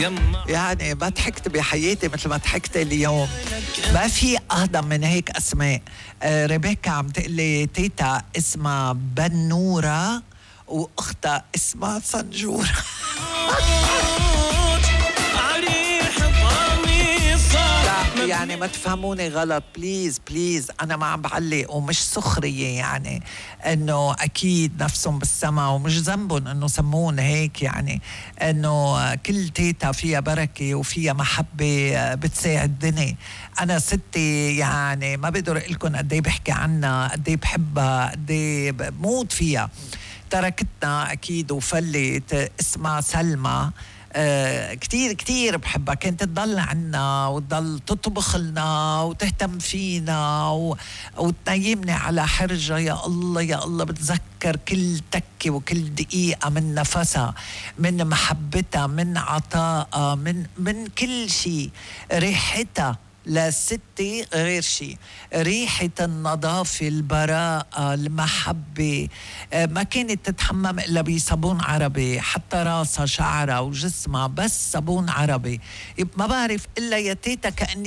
يعني ما ضحكت بحياتي مثل ما ضحكت اليوم. ما في أهضم من هيك أسماء. ريبيكا عم تقلي تيتا اسمها بنورة وأختها اسمها صنجورة. يعني ما تفهموني غلط، بليز بليز، أنا ما عم بعلق ومش سخرية، يعني إنه أكيد نفسهم بالسما ومش ذنبهم إنه سمون هيك، يعني إنه كل تيتا فيها بركة وفيها محبة بتساعد الدنيا. أنا ستي يعني ما بقدر أقول لكم قد إيه بحكي عنها، قد إيه بحبها، قد إيه بموت فيها. تركتنا أكيد وفلت، اسمها سلمى. كتير كتير بحبها، كانت تضل عنا وتضل تطبخ لنا وتهتم فينا وتنيمني على حرجة. يا الله يا الله، بتذكر كل تكة وكل دقيقة من نفسها، من محبتها، من عطائها، من كل شيء. ريحتها لستي غير شيء، ريحة النظافة، البراءة، المحبة. ما كانت تتحمم إلا بصابون عربي، حتى راسها شعرها وجسمها بس صابون عربي. ما بعرف إلا يا تيتا كأني